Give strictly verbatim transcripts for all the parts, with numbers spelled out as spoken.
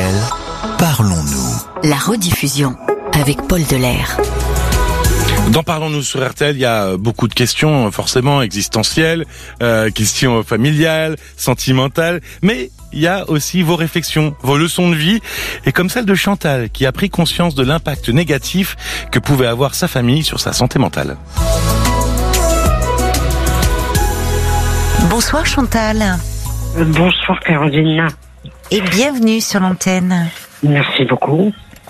T L, parlons-nous. La rediffusion avec Paul Delair. Dans Parlons-nous sur R T L, il y a beaucoup de questions forcément existentielles, euh, questions familiales, sentimentales, mais il y a aussi vos réflexions, vos leçons de vie, et comme celle de Chantal, qui a pris conscience de l'impact négatif que pouvait avoir sa famille sur sa santé mentale. Bonsoir Chantal. Bonsoir Caroline. Et bienvenue sur l'antenne. Merci beaucoup.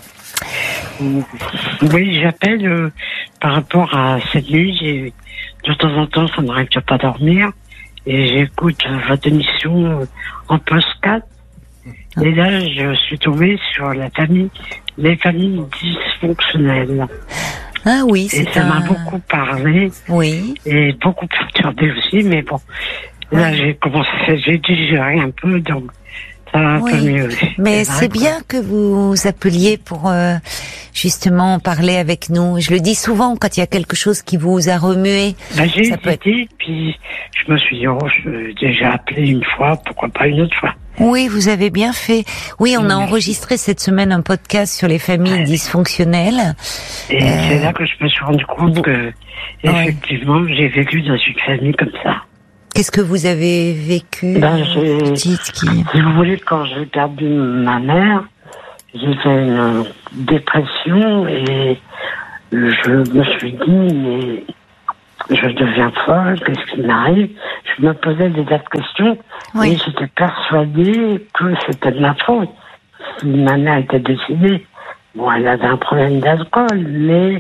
Oui, j'appelle euh, par rapport à cette nuit. J'ai, de temps en temps, ça n'arrive pas à dormir. Et j'écoute euh, votre émission euh, en podcast. Et là, je suis tombée sur la famille, les familles dysfonctionnelles. Ah oui, c'est et ça un... m'a beaucoup parlé. Oui. Et beaucoup perturbé aussi. Mais bon, là, Oui. j'ai commencé, j'ai digéré un peu, donc ça va un Oui. peu mieux. Mais c'est c'est vrai, bien que vous appeliez pour euh, justement parler avec nous. Je le dis souvent, quand il y a quelque chose qui vous a remué. Ben, j'ai Ça peut hésité, puis je me suis dit, oh, j'ai déjà appelé une fois, pourquoi pas une autre fois. Oui, vous avez bien fait. Oui, on a enregistré cette semaine un podcast sur les familles dysfonctionnelles. Et Euh, c'est là que je me suis rendu compte que, effectivement, j'ai vécu dans une famille comme ça. Qu'est-ce que vous avez vécu, Ben, j'ai- petite qui... Si vous voulez, quand j'ai perdu ma mère, j'ai fait une dépression et je me suis dit, mais je deviens folle, qu'est-ce qui m'arrive? Je me posais des tas de questions Oui. et j'étais persuadée que c'était de ma faute. Si ma mère était décédée, bon, elle avait un problème d'alcool, mais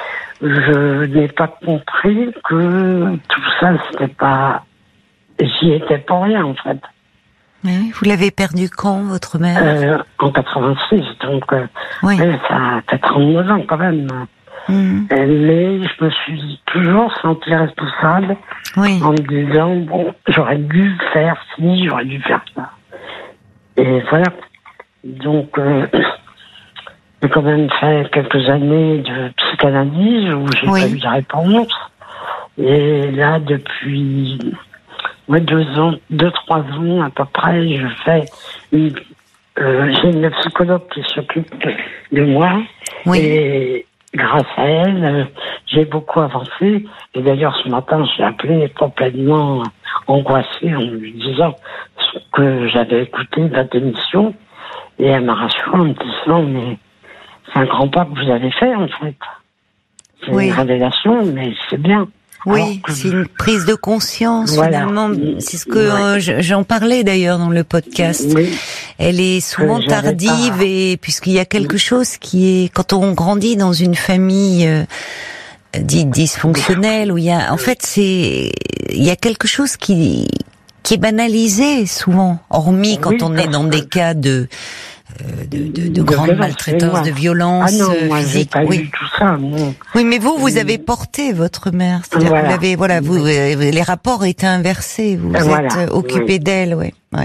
je n'ai pas compris que tout ça, c'était pas... J'y étais pour rien, en fait. Oui, vous l'avez perdu quand, votre mère? Euh, en quatre-vingt-six, donc euh, Oui. ouais, ça fait trente-neuf ans quand même. Mhm. Euh, Mais je me suis toujours sentie responsable Oui. en me disant, bon, j'aurais dû faire ci, j'aurais dû faire ça. Et voilà. Donc, euh, j'ai quand même fait quelques années de psychanalyse où j'ai Oui. pas eu de réponse. Et là, depuis ouais, deux ans, deux, trois ans à peu près, je fais une... Euh, j'ai une psychologue qui s'occupe de moi. Oui. Et grâce à elle, euh, j'ai beaucoup avancé. Et d'ailleurs, ce matin, j'ai appelé complètement angoissée en lui disant ce que j'avais écouté de votre émission. Et elle m'a rassurée en me disant, mais c'est un grand pas que vous avez fait, en fait. C'est Oui. une révélation, mais c'est bien. Alors Oui, que- c'est une prise de conscience, Voilà. finalement. C'est ce que Ouais. euh, je- j'en parlais d'ailleurs dans le podcast. Oui. Elle est souvent Que j'avais tardive pas. et puisqu'il y a quelque chose qui est, quand on grandit dans une famille euh, dite dysfonctionnelle, où il y a, en fait, c'est, il y a quelque chose qui, qui est banalisé souvent, hormis quand Oui, on est parce dans que- des cas de, euh, de, de, de De grande violence, maltraitance, c'est de moi. violence Ah non, euh, moi, j'ai physique. pas Oui. eu tout ça, non. Oui, mais vous, vous avez porté votre mère. C'est-à-dire Voilà. vous l'avez, voilà, vous, euh, les rapports étaient inversés. Vous Euh, voilà. êtes euh, occupé Oui. d'elle, ouais. ouais.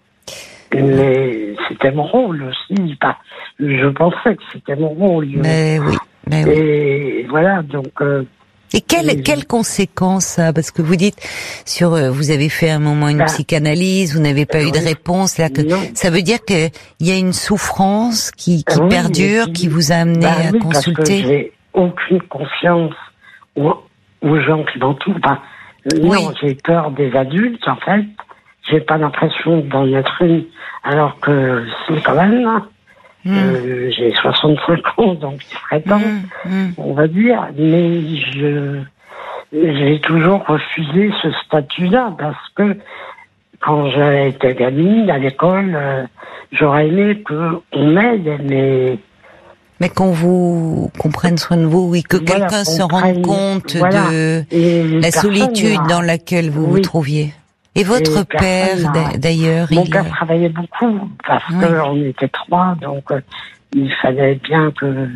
Mais c'était mon rôle aussi. Pas- Je pensais que c'était mon rôle. Mais oui, mais oui. Et voilà, donc... euh, Et quelles oui. quelles conséquences ça? Parce que vous dites sur, euh, vous avez fait un moment une Bah, psychanalyse, vous n'avez pas eu de oui. réponse. Là, que Non. ça veut dire que il y a une souffrance qui, qui oui, perdure, mais qui vous a amené bah à oui, consulter. Parce que j'ai aucune confiance aux, aux gens qui m'entourent. Bah, euh, Oui. Non, j'ai peur des adultes, en fait. J'ai pas l'impression d'en être une, alors que c'est quand même... Mmh. Euh, j'ai soixante-cinq ans, donc il serait temps, Mmh, mmh. on va dire. Mais je j'ai toujours refusé ce statut-là parce que quand j'étais gamine à l'école, euh, j'aurais aimé qu'on m'aide, mais Mais qu'on vous qu'on prenne soin de vous, oui, que Voilà, quelqu'un qu'on se rende prenne- compte voilà. de Et les la personnes, solitude là, dans laquelle vous vous Oui. trouviez. Et votre Et père, personne n'a- d'a- d'ailleurs, mon il... père travaillait beaucoup parce Oui. qu'on était trois, donc euh, il fallait bien que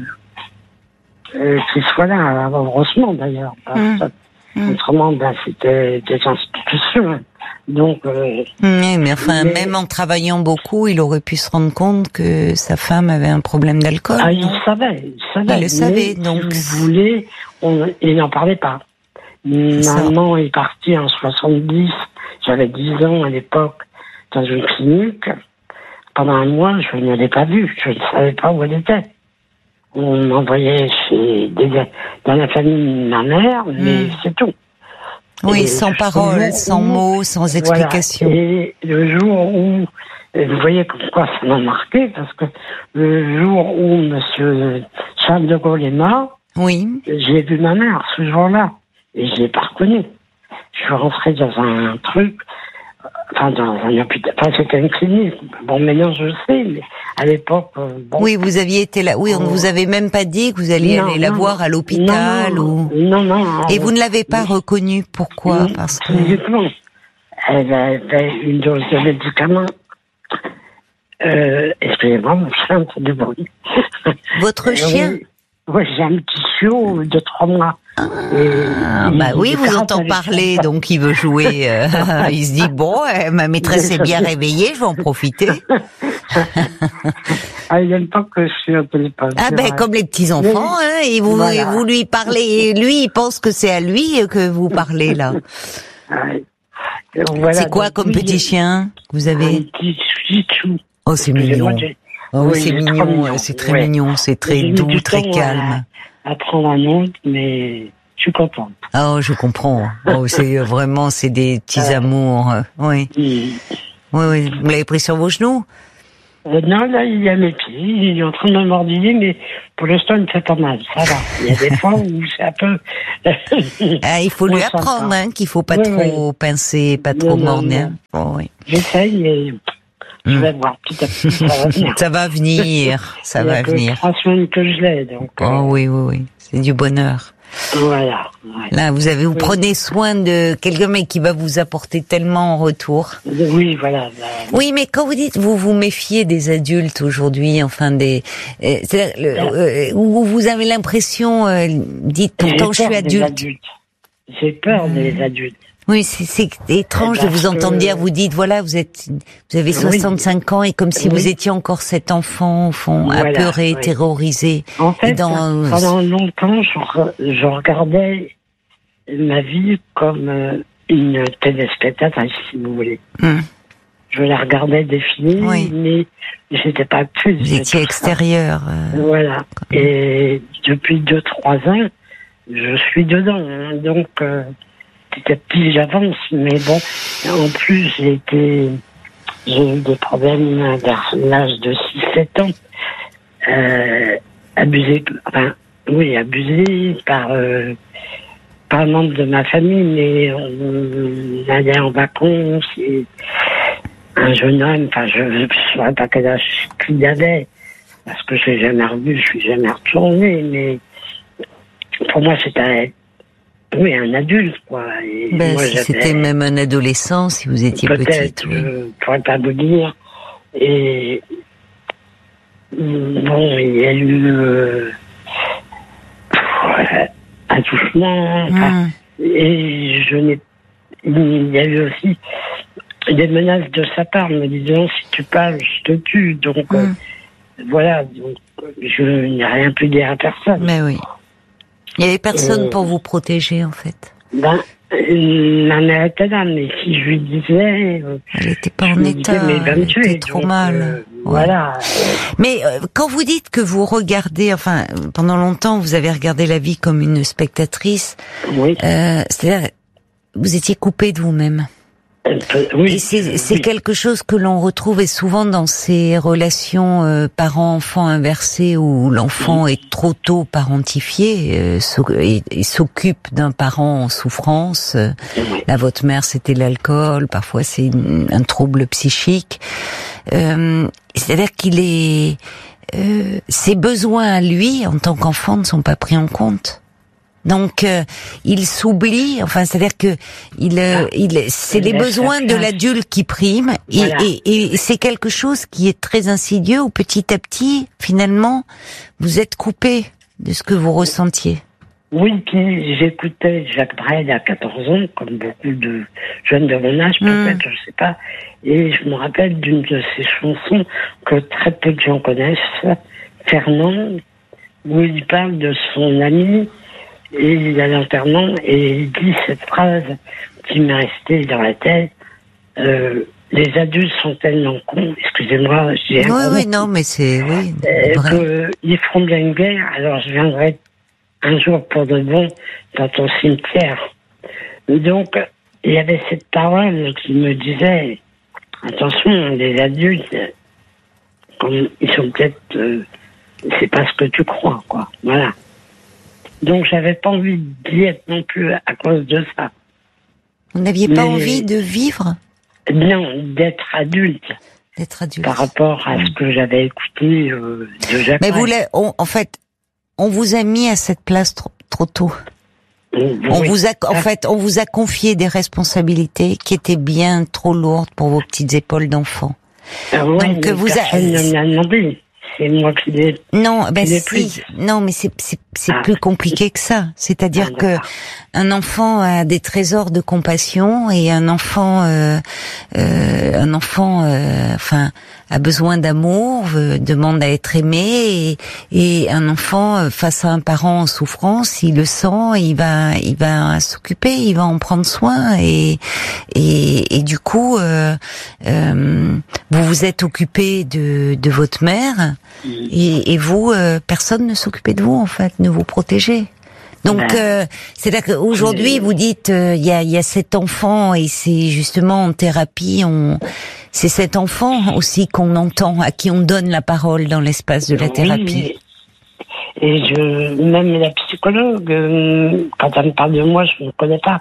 euh, qu'il soit là, heureusement d'ailleurs. parce Mmh. que Mmh. Autrement, ben, c'était des institutions. Donc, euh, Oui, mais enfin, Mais- même en travaillant beaucoup, il aurait pu se rendre compte que sa femme avait un problème d'alcool. ah, il non savait, il savait. Il le savait, mais, donc- Si vous voulez, on, il n'en parlait pas. ça. Maman est partie en soixante-dix, j'avais dix ans à l'époque, dans une clinique. pendant un mois, je ne l'ai pas vue. Je ne savais pas où elle était. On m'envoyait chez des, dans la famille de ma mère, mais mmh. c'est tout. Oui, et sans parole, sans mots, sans explication. Voilà. Et le jour où, vous voyez pourquoi ça m'a marqué, parce que le jour où Monsieur Charles de Gaulle est mort, oui. j'ai vu ma mère ce jour-là, et je l'ai pas reconnue. Je suis rentré dans un truc, enfin dans un hôpital, enfin c'était une clinique. Bon, maintenant je sais, mais à l'époque, bon. Oui, vous aviez été là. Oui, on ne vous avait même pas dit que vous alliez non, aller la non, voir à l'hôpital non, ou. Non, non. non Et vous ne l'avez pas reconnue. Pourquoi? Non, parce que. Physiquement, elle avait une dose de médicaments. Euh, excusez-moi, mon chien fait du bruit. Votre chien? Oui, oui, j'ai un petit chiot de trois mois. Ah, bah oui, vous entend parler, donc il veut jouer. Euh, il se dit, bon, euh, ma maîtresse est bien réveillée, je vais en profiter. Ah, il n'aime pas que je suis au téléphone. Ah ben, comme les petits-enfants, hein, et vous, voilà. vous lui parlez, et lui, il pense que c'est à lui que vous parlez, là. Voilà, c'est quoi comme petit il... chien que vous avez? Un petit chou. Oh, c'est mignon. Oh, oui, c'est mignon, mignon. C'est très ouais. mignon, c'est très doux, très calme. À, à prendre un autre, mais je suis contente. Oh, je comprends. Oh, c'est vraiment, c'est des petits euh, amours. Oui. Mm. Oui, oui. Vous l'avez pris sur vos genoux? euh, Non, là, il est à mes pieds. Il est en train de me mordiller, mais pour l'instant, il me fait pas mal. Ça va. Il y a des fois où c'est un peu. ah, il faut lui apprendre, hein, qu'il faut pas oui, trop oui. pincer, pas trop mordre. Oh, oui. J'essaye, mais. Je vais voir petit à petit, ça va venir. ça va venir, ça va venir. Il y a que trois semaines que je l'ai, donc. Oh euh... oui, oui, oui, c'est du bonheur. Voilà. Ouais. Là, vous avez, vous oui. prenez soin de quelqu'un, mais qui va vous apporter tellement en retour. Oui, voilà. Là, oui, mais quand vous dites, vous vous méfiez des adultes aujourd'hui, enfin des, euh, c'est le, euh, où vous avez l'impression, euh, dites pourtant je suis adulte. J'ai peur mmh. des adultes. Oui, c'est, c'est étrange Parce de vous entendre que... dire, vous dites, voilà, vous êtes, vous avez soixante-cinq oui. ans et comme si oui. vous étiez encore cet enfant, au fond, voilà, apeuré, oui. terrorisé. En fait, dans... pendant longtemps, je, je regardais ma vie comme une téléspectatrice, si vous voulez. Hum. Je la regardais défiler, oui. mais j'étais pas plus. Vous étiez extérieur. Euh... Voilà. Et depuis deux, trois ans, je suis dedans. Hein, donc, euh, petit à petit, j'avance, mais bon, en plus, j'ai été, j'ai eu des problèmes vers l'âge de six sept ans, euh, abusé, enfin, oui, abusé par, euh, par un membre de ma famille, mais on, on allait en vacances, et un jeune homme, enfin, je ne saurais pas quel âge qu'il avait, parce que je l'ai jamais revu, je suis jamais retourné, mais pour moi, c'était oui, un adulte, quoi. Et ben, moi, si c'était même un adolescent, si vous étiez petite. Oui. Je ne pourrais pas vous dire. Et bon, il y a eu euh, un touchement. Mmh. Et je n'ai. Il y a eu aussi des menaces de sa part, me disant si tu parles, je te tue. Donc mmh. euh, voilà. Donc, je n'ai rien pu dire à personne. Mais oui. Il n'y avait personne euh, pour vous protéger, en fait. Ben, ma mère était là, mais si je lui disais... Elle n'était pas en état, disais, mais elle va me tuer, elle était trop donc, mal. Euh, ouais. Voilà. Mais euh, quand vous dites que vous regardez, enfin, pendant longtemps, vous avez regardé la vie comme une spectatrice, oui. euh, c'est-à-dire, vous étiez coupé de vous-même. Oui. Et c'est, c'est oui. quelque chose que l'on retrouve et souvent dans ces relations euh, parents-enfants inversées où l'enfant oui. est trop tôt parentifié euh, et, et s'occupe d'un parent en souffrance. Oui. Là, votre mère, c'était l'alcool, parfois c'est une, un trouble psychique. Euh, c'est-à-dire qu'il est... Euh, ses besoins à lui, en tant qu'enfant, ne sont pas pris en compte. Donc euh, il s'oublie, enfin c'est-à-dire que il, euh, il c'est les besoins de l'adulte qui priment et, voilà. et, et c'est quelque chose qui est très insidieux où petit à petit finalement vous êtes coupé de ce que vous ressentiez. Oui, puis j'écoutais Jacques Brel à quatorze ans, comme beaucoup de jeunes de mon âge peut-être, mmh. je sais pas, et je me rappelle d'une de ses chansons que très peu de gens connaissent, Fernand, où il parle de son ami. Et il est à l'enterrement et il dit cette phrase qui m'est restée dans la tête. Euh, les adultes sont tellement cons, excusez-moi, j'ai Oui, oui, non, mais c'est, oui, euh, qu'ils feront bien une guerre, alors je viendrai un jour pour de bon dans ton cimetière. Donc, il y avait cette parole qui me disait, attention, les adultes, comme ils sont peut-être, euh, c'est pas ce que tu crois, quoi, voilà. Donc, j'avais pas envie d'y être non plus à cause de ça. Vous n'aviez pas Mais... envie de vivre? Non, d'être adulte. D'être adulte. Par rapport à ce que j'avais écouté euh, de Jacques. Mais vous, on, en fait, on vous a mis à cette place trop, trop tôt. Oui. On vous a, en fait, on vous a confié des responsabilités qui étaient bien trop lourdes pour vos petites épaules d'enfant. Ah ouais, donc mais vous personne a... ne m'a demandé. C'est moi qui l'ai. Non, ben si, prise. non, mais c'est c'est c'est ah. plus compliqué que ça. C'est-à-dire ah, que un enfant a des trésors de compassion et un enfant, euh, euh, un enfant, euh, enfin, a besoin d'amour, veut, demande à être aimé et, et un enfant face à un parent en souffrance, il le sent, il va, il va s'occuper, il va en prendre soin et et, et du coup, euh, euh, vous vous êtes occupé de de votre mère. Et, et vous, euh, personne ne s'occupait de vous en fait, ne vous protégeait. Donc ben, euh, c'est-à-dire qu'aujourd'hui vous dites il euh, y a il y a cet enfant et c'est justement en thérapie on c'est cet enfant aussi qu'on entend, à qui on donne la parole dans l'espace de la thérapie. Oui, et je même la psychologue euh, quand elle me parle de moi je ne connais pas.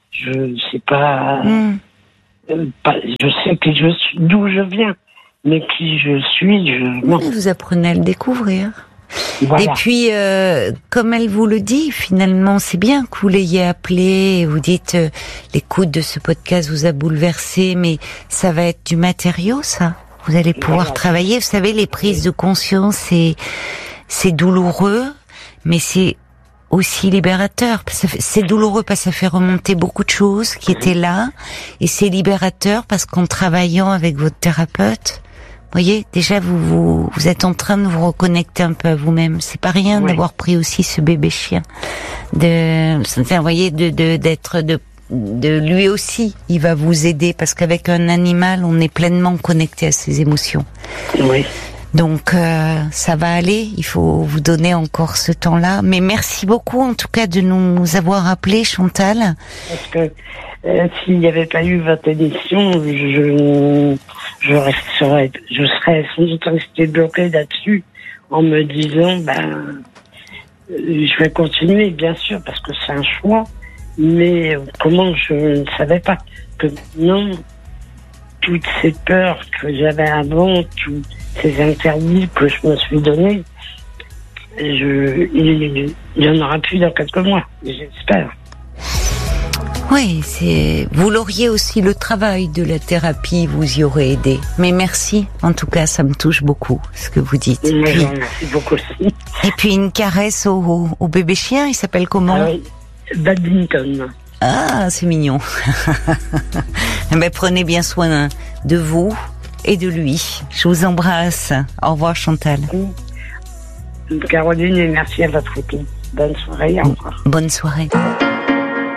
Je sais pas, mm. euh, pas je sais que je suis d'où je viens. Mais qui je suis, je... Non. Vous apprenez à le découvrir. Voilà. Et puis, euh, comme elle vous le dit, finalement, c'est bien que vous l'ayez appelé. Vous dites, euh, l'écoute de ce podcast vous a bouleversé, mais ça va être du matériau, ça. Vous allez pouvoir voilà. travailler. Vous savez, les prises de conscience, c'est, c'est douloureux, mais c'est aussi libérateur. C'est douloureux parce que ça fait remonter beaucoup de choses qui étaient là, et c'est libérateur parce qu'en travaillant avec votre thérapeute, vous voyez, déjà vous, vous vous êtes en train de vous reconnecter un peu à vous-même. C'est pas rien oui. d'avoir pris aussi ce bébé chien, de, vous voyez, de de d'être de de lui aussi, il va vous aider parce qu'avec un animal, on est pleinement connecté à ses émotions. Oui. Donc euh, ça va aller, il faut vous donner encore ce temps-là. Mais merci beaucoup en tout cas de nous avoir appelé, Chantal. Parce que euh, s'il n'y avait pas eu votre émission, je, je, resterais, je serais sans doute restée bloquée là-dessus en me disant, ben, je vais continuer, bien sûr, parce que c'est un choix, mais comment je ne savais pas que non, toutes ces peurs que j'avais avant, tous ces interdits que je me suis donnés, je, il y en aura plus dans quelques mois, j'espère. Oui, c'est, vous l'auriez aussi, le travail de la thérapie vous y aurait aidé. Mais merci, en tout cas, ça me touche beaucoup, ce que vous dites. Oui, puis, merci beaucoup aussi. Et puis une caresse au, au, au bébé chien, il s'appelle comment? Ah oui, Badminton. Ah, c'est mignon. Ben, prenez bien soin de vous et de lui. Je vous embrasse. Au revoir, Chantal. Caroline, et merci à votre équipe. Bonne soirée encore. Bonne soirée.